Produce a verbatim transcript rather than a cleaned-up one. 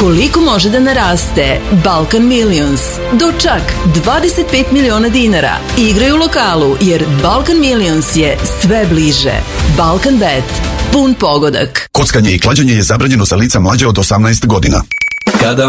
koliko može da naraste Balkan Millions do čak dvadeset pet miliona dinara. Igraj u lokalu jer Balkan Millions je sve bliže. Balkan Bet. Pun pogodak. Kockanje i klađenje je zabranjeno za lica mlađe od osamnaest godina. Kada